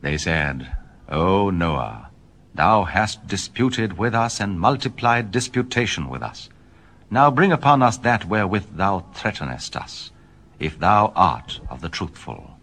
They said, O Noah, thou hast disputed with us, and multiplied disputation with us. Now bring upon us that wherewith thou threatenest us, if thou art of the truthful.